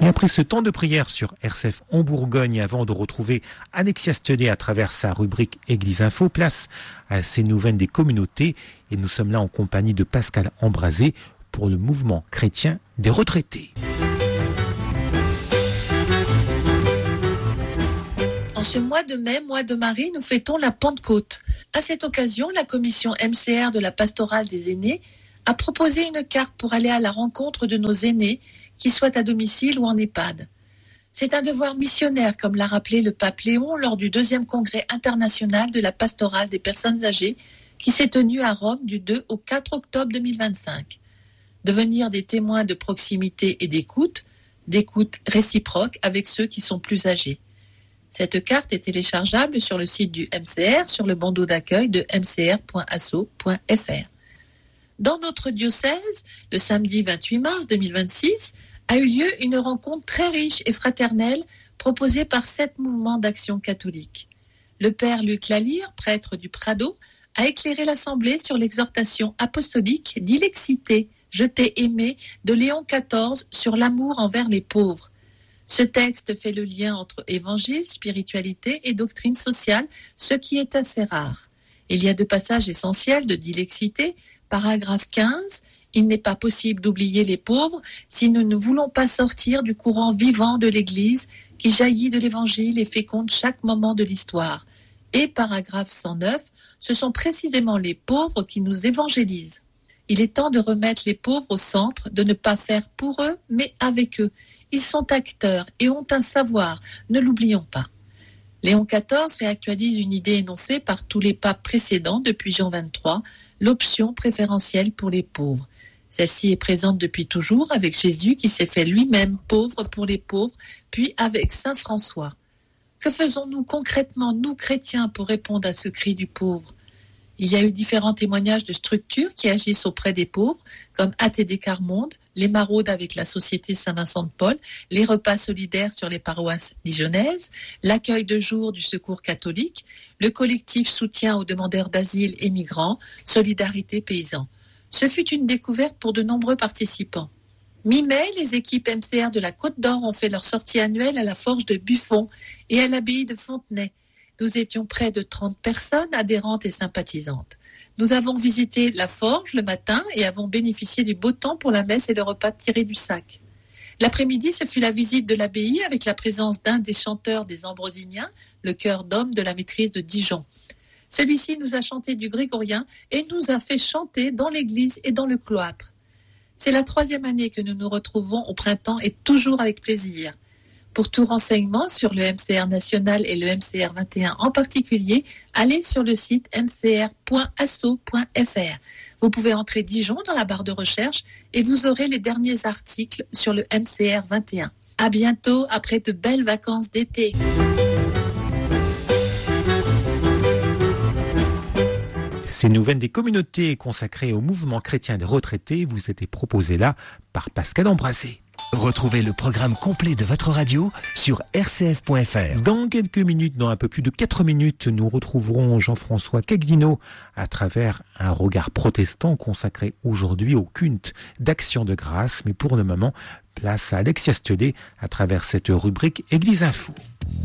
Et après ce temps de prière sur RCF en Bourgogne, avant de retrouver Alexia Stedet à travers sa rubrique Église Info, place à ces nouvelles des communautés. Et nous sommes là en compagnie de Pascal Embrasé pour le mouvement chrétien des retraités. En ce mois de mai, mois de Marie, nous fêtons la Pentecôte. À cette occasion, la commission MCR de la pastorale des aînés a proposé une carte pour aller à la rencontre de nos aînés, qu'ils soient à domicile ou en EHPAD. C'est un devoir missionnaire, comme l'a rappelé le pape Léon lors du 2e congrès international de la pastorale des personnes âgées qui s'est tenu à Rome du 2 au 4 octobre 2025. Devenir des témoins de proximité et d'écoute réciproque avec ceux qui sont plus âgés. Cette carte est téléchargeable sur le site du MCR, sur le bandeau d'accueil de mcr.asso.fr. Dans notre diocèse, le samedi 28 mars 2026, a eu lieu une rencontre très riche et fraternelle proposée par 7 mouvements d'action catholique. Le père Luc Lalire, prêtre du Prado, a éclairé l'Assemblée sur l'exhortation apostolique « Dilexité, je t'ai aimé » de Léon XIV sur l'amour envers les pauvres. Ce texte fait le lien entre évangile, spiritualité et doctrine sociale, ce qui est assez rare. Il y a 2 passages essentiels de Dilexité. Paragraphe 15, il n'est pas possible d'oublier les pauvres si nous ne voulons pas sortir du courant vivant de l'Église qui jaillit de l'Évangile et féconde chaque moment de l'histoire. Et paragraphe 109, ce sont précisément les pauvres qui nous évangélisent. Il est temps de remettre les pauvres au centre, de ne pas faire pour eux, mais avec eux. Ils sont acteurs et ont un savoir, ne l'oublions pas. Léon XIV réactualise une idée énoncée par tous les papes précédents depuis Jean XXIII, l'option préférentielle pour les pauvres. Celle-ci est présente depuis toujours avec Jésus qui s'est fait lui-même pauvre pour les pauvres, puis avec Saint François. Que faisons-nous concrètement, nous chrétiens, pour répondre à ce cri du pauvre ? Il y a eu différents témoignages de structures qui agissent auprès des pauvres, comme ATD Carmonde, les maraudes avec la Société Saint-Vincent-de-Paul, les repas solidaires sur les paroisses dijonnaises, l'accueil de jour du Secours catholique, le collectif soutien aux demandeurs d'asile et migrants, Solidarité Paysans. Ce fut une découverte pour de nombreux participants. Mi-mai, les équipes MCR de la Côte d'Or ont fait leur sortie annuelle à la Forge de Buffon et à l'abbaye de Fontenay. Nous étions près de 30 personnes adhérentes et sympathisantes. Nous avons visité la Forge le matin et avons bénéficié du beau temps pour la messe et le repas tiré du sac. L'après-midi, ce fut la visite de l'abbaye avec la présence d'un des chanteurs des Ambrosiniens, le chœur d'hommes de la maîtrise de Dijon. Celui-ci nous a chanté du grégorien et nous a fait chanter dans l'église et dans le cloître. C'est la 3e année que nous nous retrouvons au printemps et toujours avec plaisir. Pour tout renseignement sur le MCR national et le MCR 21 en particulier, allez sur le site mcr.asso.fr. Vous pouvez entrer Dijon dans la barre de recherche et vous aurez les derniers articles sur le MCR 21. À bientôt après de belles vacances d'été. Ces nouvelles des communautés consacrées au mouvement chrétien des retraités vous étaient proposées là par Pascal Embrasé. Retrouvez le programme complet de votre radio sur rcf.fr. Dans quelques minutes, dans un peu plus de 4 minutes, nous retrouverons Jean-François Caglino à travers un regard protestant consacré aujourd'hui au culte d'Action de grâce. Mais pour le moment, place à Alexia Stedet à travers cette rubrique Église Info.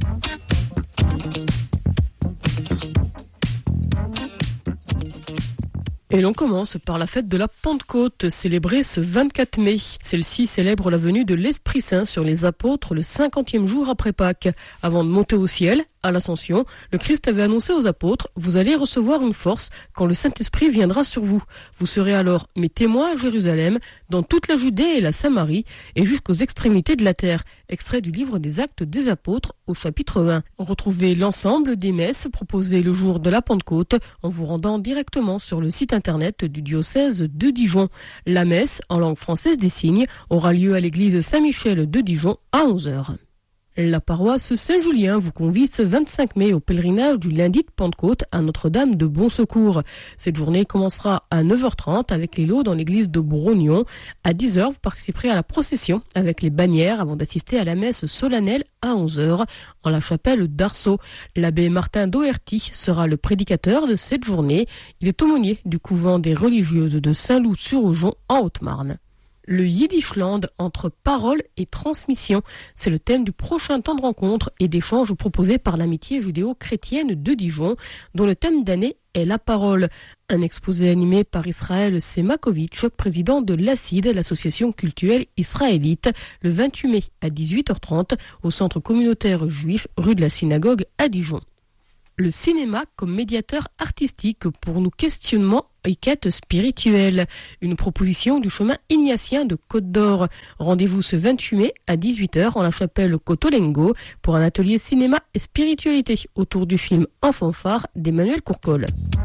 Et l'on commence par la fête de la Pentecôte, célébrée ce 24 mai. Celle-ci célèbre la venue de l'Esprit Saint sur les apôtres le 50e jour après Pâques. Avant de monter au ciel, à l'Ascension, le Christ avait annoncé aux apôtres « Vous allez recevoir une force quand le Saint-Esprit viendra sur vous. Vous serez alors mes témoins à Jérusalem, dans toute la Judée et la Samarie, et jusqu'aux extrémités de la terre. » Extrait du livre des Actes des Apôtres au chapitre 1. Retrouvez l'ensemble des messes proposées le jour de la Pentecôte en vous rendant directement sur le site internet du diocèse de Dijon. La messe, en langue française des signes, aura lieu à l'église Saint-Michel de Dijon à 11h. La paroisse Saint-Julien vous convie ce 25 mai au pèlerinage du lundi de Pentecôte à Notre-Dame de Bon Secours. Cette journée commencera à 9h30 avec les lots dans l'église de Brognon. À 10h, vous participerez à la procession avec les bannières avant d'assister à la messe solennelle à 11h en la chapelle d'Arceau. L'abbé Martin Doherty sera le prédicateur de cette journée. Il est aumônier du couvent des religieuses de Saint-Loup-sur-Aujon en Haute-Marne. Le Yiddishland entre parole et transmission, c'est le thème du prochain temps de rencontre et d'échange proposé par l'amitié judéo-chrétienne de Dijon, dont le thème d'année est la parole. Un exposé animé par Israël Semakovitch, président de l'ACID, l'association cultuelle israélite, le 28 mai à 18h30 au centre communautaire juif rue de la Synagogue à Dijon. Le cinéma comme médiateur artistique pour nos questionnements et quêtes spirituelles. Une proposition du chemin ignatien de Côte d'Or. Rendez-vous ce 28 mai à 18h en la chapelle Cotolengo pour un atelier cinéma et spiritualité autour du film En fanfare d'Emmanuel Courcol.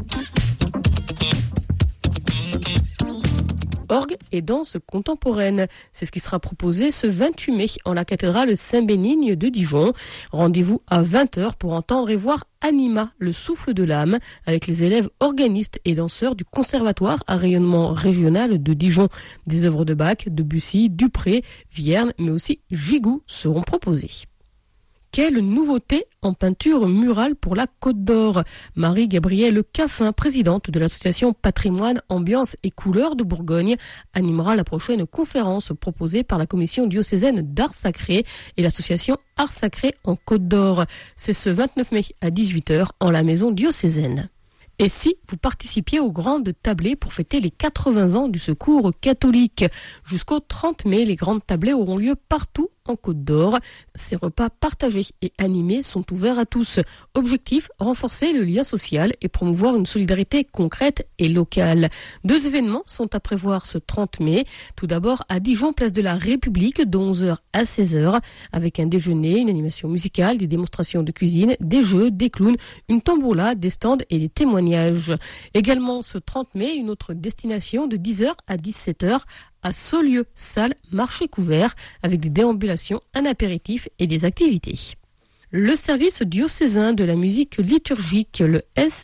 Orgue et danse contemporaine. C'est ce qui sera proposé ce 28 mai en la cathédrale Saint-Bénigne de Dijon. Rendez-vous à 20h pour entendre et voir Anima, le souffle de l'âme, avec les élèves organistes et danseurs du conservatoire à rayonnement régional de Dijon. Des œuvres de Bach, Debussy, Dupré, Vierne, mais aussi Gigou seront proposées. Quelle nouveauté en peinture murale pour la Côte d'Or. Marie-Gabrielle Caffin, présidente de l'association Patrimoine, Ambiance et Couleurs de Bourgogne, animera la prochaine conférence proposée par la commission diocésaine d'art sacré et l'association Art Sacré en Côte d'Or. C'est ce 29 mai à 18h en la maison diocésaine. Et si vous participiez aux grandes tablées pour fêter les 80 ans du Secours catholique? Jusqu'au 30 mai, les grandes tablées auront lieu partout en Côte d'Or. Ces repas partagés et animés sont ouverts à tous. Objectif, renforcer le lien social et promouvoir une solidarité concrète et locale. 2 événements sont à prévoir ce 30 mai. Tout d'abord à Dijon, place de la République, de 11h à 16h, avec un déjeuner, une animation musicale, des démonstrations de cuisine, des jeux, des clowns, une tombola, des stands et des témoignages. Également ce 30 mai, une autre destination de 10h à 17h, à Saulieu, salle marché couvert, avec des déambulations, un apéritif et des activités. Le service diocésain de la musique liturgique, le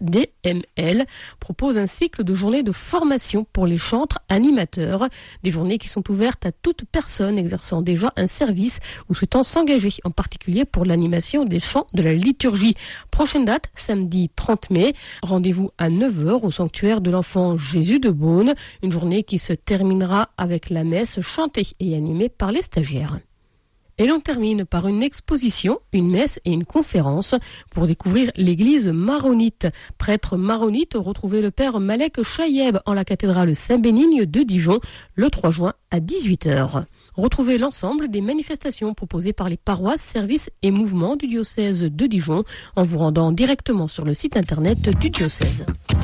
SDML, propose un cycle de journées de formation pour les chantres animateurs, des journées qui sont ouvertes à toute personne exerçant déjà un service ou souhaitant s'engager, en particulier pour l'animation des chants de la liturgie. Prochaine date, samedi 30 mai, rendez-vous à 9h au sanctuaire de l'enfant Jésus de Beaune, une journée qui se terminera avec la messe chantée et animée par les stagiaires. Et l'on termine par une exposition, une messe et une conférence pour découvrir l'église maronite. Prêtre maronite, retrouvez le père Malek Chayeb en la cathédrale Saint-Bénigne de Dijon le 3 juin à 18h. Retrouvez l'ensemble des manifestations proposées par les paroisses, services et mouvements du diocèse de Dijon en vous rendant directement sur le site internet du diocèse.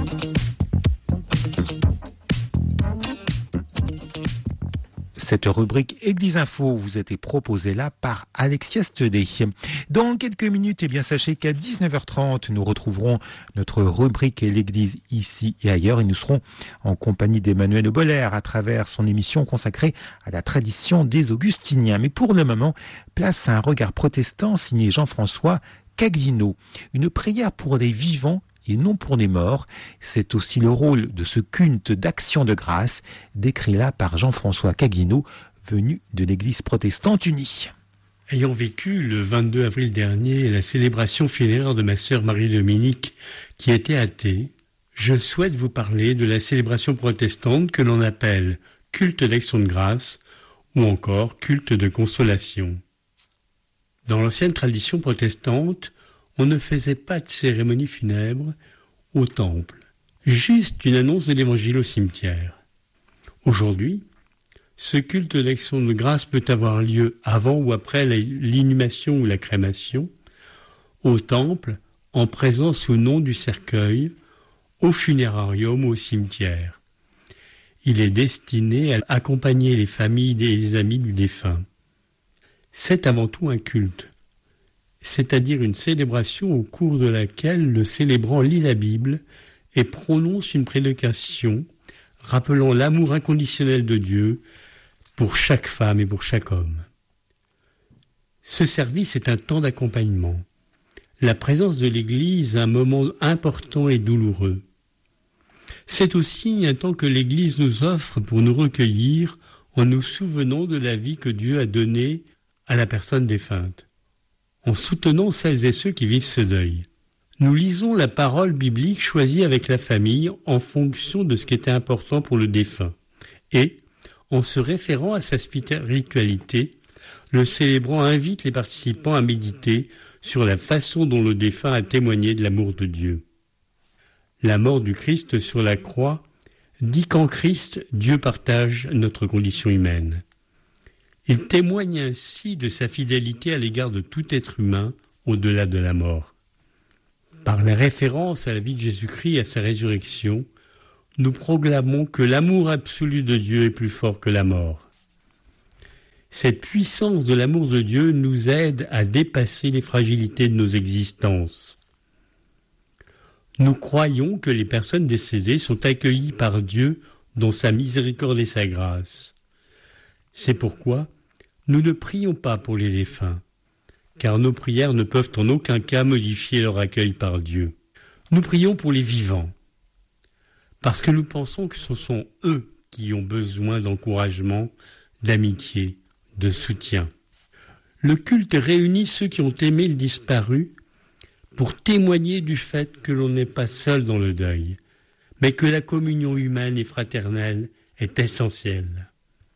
Cette rubrique Église Info vous a été proposée là par Alexia Stedé. Dans quelques minutes, sachez qu'à 19h30, nous retrouverons notre rubrique L'Église ici et ailleurs et nous serons en compagnie d'Emmanuel Boller à travers son émission consacrée à la tradition des Augustiniens. Mais pour le moment, place à un regard protestant signé Jean-François Caglino. Une prière pour les vivants et non pour les morts. C'est aussi le rôle de ce culte d'action de grâce, décrit là par Jean-François Caglino, venu de l'Église protestante unie. Ayant vécu le 22 avril dernier la célébration funéraire de ma sœur Marie-Dominique, qui était athée, je souhaite vous parler de la célébration protestante que l'on appelle culte d'action de grâce ou encore culte de consolation. Dans l'ancienne tradition protestante, on ne faisait pas de cérémonie funèbre au temple, juste une annonce de l'évangile au cimetière. Aujourd'hui, ce culte d'action de grâce peut avoir lieu avant ou après l'inhumation ou la crémation, au temple, en présence ou non du cercueil, au funérarium ou au cimetière. Il est destiné à accompagner les familles et les amis du défunt. C'est avant tout un culte, c'est-à-dire une célébration au cours de laquelle le célébrant lit la Bible et prononce une prédication rappelant l'amour inconditionnel de Dieu pour chaque femme et pour chaque homme. Ce service est un temps d'accompagnement, la présence de l'Église un moment important et douloureux. C'est aussi un temps que l'Église nous offre pour nous recueillir en nous souvenant de la vie que Dieu a donnée à la personne défunte, en soutenant celles et ceux qui vivent ce deuil. Nous lisons la parole biblique choisie avec la famille en fonction de ce qui était important pour le défunt et En se référant à sa spiritualité, le célébrant invite les participants à méditer sur la façon dont le défunt a témoigné de l'amour de Dieu. La mort du Christ sur la croix dit qu'en Christ, Dieu partage notre condition humaine. Il témoigne ainsi de sa fidélité à l'égard de tout être humain au-delà de la mort. Par la référence à la vie de Jésus-Christ et à sa résurrection, nous proclamons que l'amour absolu de Dieu est plus fort que la mort. Cette puissance de l'amour de Dieu nous aide à dépasser les fragilités de nos existences. Nous croyons que les personnes décédées sont accueillies par Dieu dans sa miséricorde et sa grâce. C'est pourquoi nous ne prions pas pour les défunts, car nos prières ne peuvent en aucun cas modifier leur accueil par Dieu. Nous prions pour les vivants, parce que nous pensons que ce sont eux qui ont besoin d'encouragement, d'amitié, de soutien. Le culte réunit ceux qui ont aimé le disparu pour témoigner du fait que l'on n'est pas seul dans le deuil, mais que la communion humaine et fraternelle est essentielle.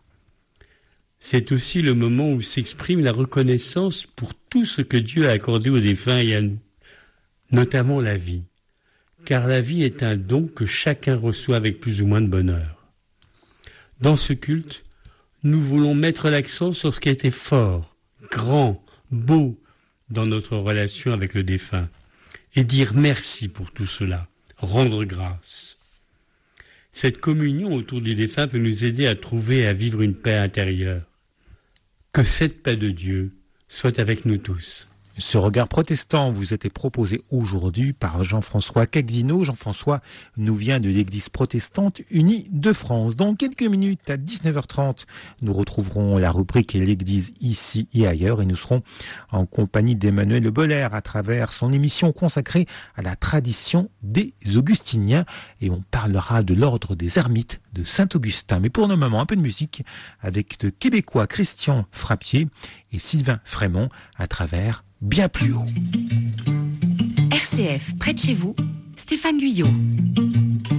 C'est aussi le moment où s'exprime la reconnaissance pour tout ce que Dieu a accordé aux défunts et à nous, notamment la vie, car la vie est un don que chacun reçoit avec plus ou moins de bonheur. Dans ce culte, nous voulons mettre l'accent sur ce qui était fort, grand, beau dans notre relation avec le défunt, et dire merci pour tout cela, rendre grâce. Cette communion autour du défunt peut nous aider à trouver et à vivre une paix intérieure. Que cette paix de Dieu soit avec nous tous. Ce regard protestant vous était proposé aujourd'hui par Jean-François Cagdino. Jean-François nous vient de l'Église protestante unie de France. Dans quelques minutes, à 19h30, nous retrouverons la rubrique L'Église ici et ailleurs et nous serons en compagnie d'Emmanuel Boller à travers son émission consacrée à la tradition des Augustiniens et on parlera de l'ordre des ermites de Saint-Augustin. Mais pour le moment, un peu de musique avec le Québécois Christian Frappier et Sylvain Frémont à travers Bien plus haut. RCF, près de chez vous, Stéphane Guyot.